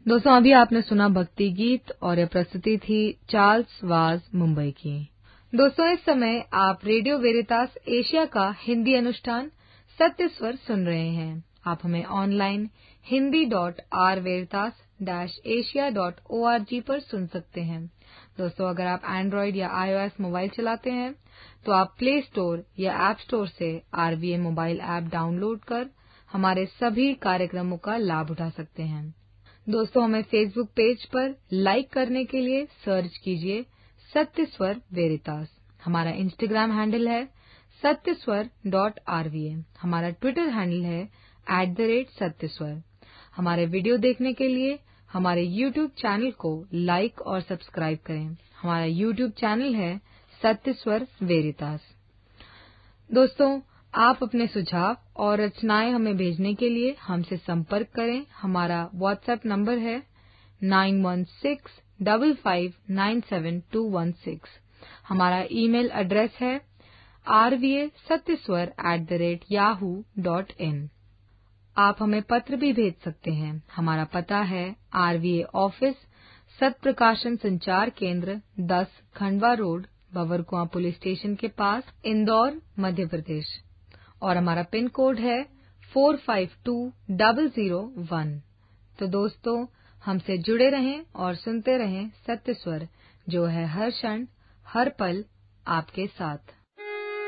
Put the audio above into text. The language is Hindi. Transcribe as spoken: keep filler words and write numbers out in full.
दोस्तों अभी आपने सुना भक्ति गीत और यह प्रस्तुति थी चार्ल्स वाज मुंबई की। दोस्तों इस समय आप रेडियो वेरितास एशिया का हिंदी अनुष्ठान सत्य स्वर सुन रहे हैं। आप हमें online Hindi dot are वेरितास dash Asia dot O R G पर सुन सकते हैं। दोस्तों अगर आप एंड्रॉयड या आईओएस मोबाइल चलाते हैं तो आप प्ले स्टोर या ऐप स्टोर से आरवीए मोबाइल ऐप डाउनलोड कर हमारे सभी कार्यक्रमों का लाभ उठा सकते हैं। दोस्तों हमें फेसबुक पेज पर लाइक करने के लिए सर्च कीजिए सत्य स्वर वेरितास। हमारा इंस्टाग्राम हैंडल है सत्य स्वर डॉट आरवीए। हमारा ट्विटर हैंडल है एट द रेट सत्य स्वर। हमारे वीडियो देखने के लिए हमारे यूट्यूब चैनल को लाइक और सब्सक्राइब करें। हमारा यूट्यूब चैनल है सत्य स्वर वेरितास। दोस्तों आप अपने सुझाव और रचनाएं हमें भेजने के लिए हमसे संपर्क करें। हमारा व्हाट्सएप नंबर है nine one six five five nine seven to one six. हमारा ईमेल एड्रेस है rvasatyaswar at the rate Yahoo dot in. आप हमें पत्र भी भेज सकते हैं। हमारा पता है आरवीए ऑफिस सत्य प्रकाशन संचार केंद्र दस Khandwa road Bhanwarkuan police station के पास इंदौर मध्य प्रदेश और हमारा पिन कोड है four five to zero zero one. तो दोस्तों हमसे जुड़े रहें और सुनते रहें सत्य स्वर जो है हर क्षण हर पल आपके साथ।